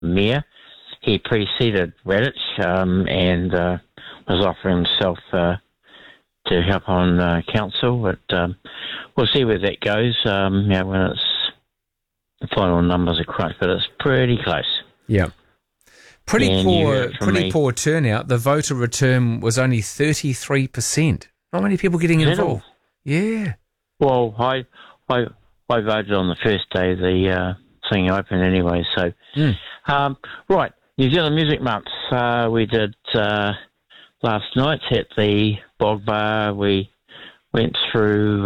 mayor. He preceded Redditch and was offering himself to help on council, but we'll see where that goes. When it's the final numbers are crunched, but it's pretty close. Yeah. Pretty me. poor turnout. The voter return was only 33%. Not many people getting involved. Yeah. Well, I voted on the first day the thing opened anyway. So, right, New Zealand Music Month. We did last night at the Bog Bar. We went through.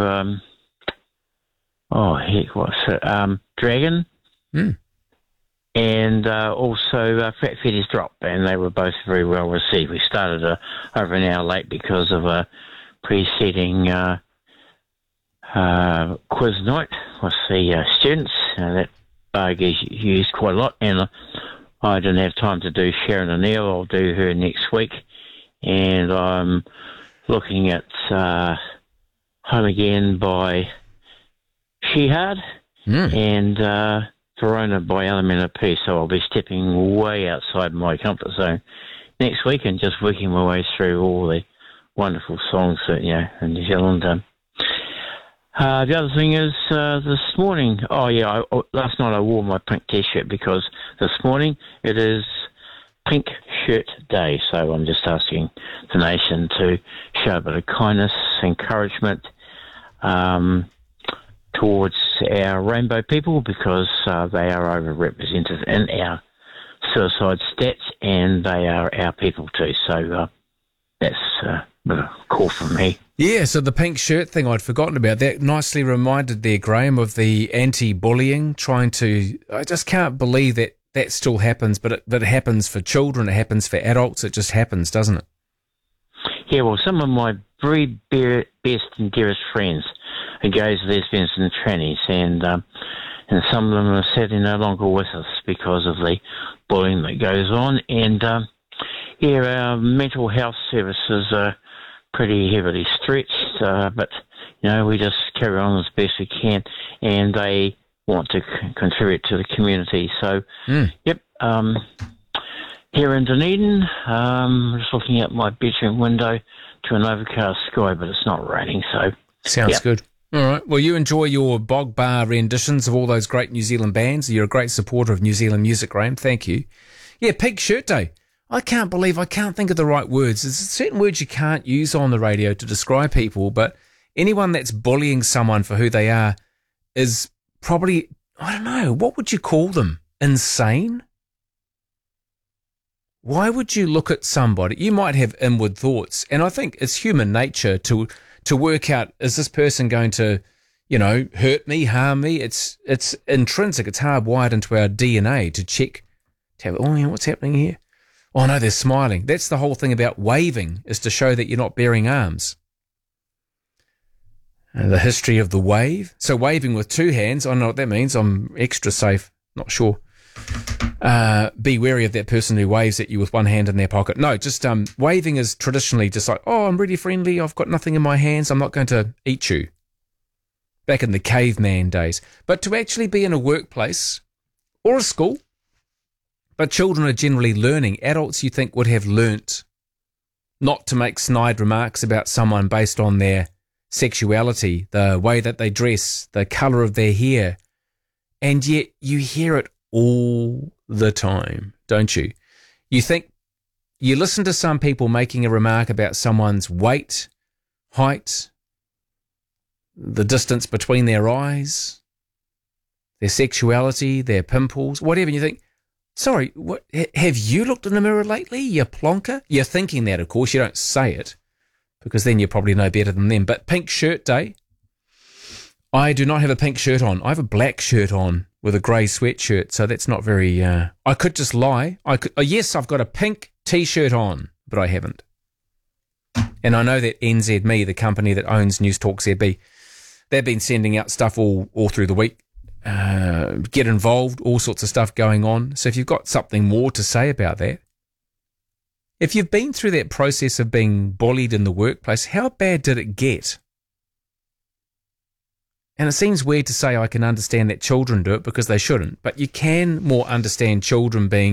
Dragon. And also Fat Fetty's Drop, and they were both very well received. We started over an hour late because of a preceding quiz night with the students. That bar is used quite a lot, and I didn't have time to do Sharon O'Neill. I'll do her next week, and I'm looking at Home Again by Shehard and Verona by Elementa P, so I'll be stepping way outside my comfort zone next week and just working my way through all the wonderful songs that, in New Zealand. The other thing is this morning, last night I wore my pink T-shirt because this morning it is Pink Shirt Day, so I'm just asking the nation to show a bit of kindness, encouragement, towards our rainbow people because they are overrepresented in our suicide stats and they are our people too. So that's a bit of a call from me. Yeah, so the pink shirt thing, I'd forgotten about that. Nicely reminded there, Graham, of the anti-bullying, I just can't believe that still happens, but it happens for children, it happens for adults, it just happens, doesn't it? Yeah, well, some of my very best and dearest friends are gays, lesbians and trannies, and some of them are sadly no longer with us because of the bullying that goes on. And, our mental health services are pretty heavily stretched, but, we just carry on as best we can, and they want to contribute to the community. So, here in Dunedin, just looking out my bedroom window to an overcast sky, but it's not raining, so... Sounds good. All right. Well, you enjoy your Bog Bar renditions of all those great New Zealand bands. You're a great supporter of New Zealand music, Graham. Thank you. Yeah, Pink Shirt Day. I can't think of the right words. There's certain words you can't use on the radio to describe people, but anyone that's bullying someone for who they are is probably, I don't know, what would you call them? Insane? Why would you look at somebody? You might have inward thoughts, and I think it's human nature to work out, is this person going to, hurt me, harm me? It's intrinsic. It's hardwired into our DNA to check, what's happening here? Oh, no, they're smiling. That's the whole thing about waving, is to show that you're not bearing arms. And the history of the wave. So waving with two hands, I know what that means. I'm extra safe. Not sure. Be wary of that person who waves at you with one hand in their pocket. No, just waving is traditionally just like, I'm really friendly, I've got nothing in my hands, I'm not going to eat you. Back in the caveman days. But to actually be in a workplace or a school, but children are generally learning. Adults, you think, would have learnt not to make snide remarks about someone based on their sexuality, the way that they dress, the colour of their hair. And yet you hear it all the time, don't you? You listen to some people making a remark about someone's weight, height, the distance between their eyes, their sexuality, their pimples, whatever, and you think, sorry, what, have you looked in the mirror lately, you plonker? You're thinking that, of course, you don't say it, because then you probably know better than them. But Pink Shirt Day, I do not have a pink shirt on. I have a black shirt on with a grey sweatshirt, so that's not very... I could just lie. Yes, I've got a pink T-shirt on, but I haven't. And I know that NZME, the company that owns News Talk ZB, they've been sending out stuff all through the week. Get involved, all sorts of stuff going on. So if you've got something more to say about that, if you've been through that process of being bullied in the workplace, how bad did it get? And it seems weird to say I can understand that children do it because they shouldn't, but you can more understand children being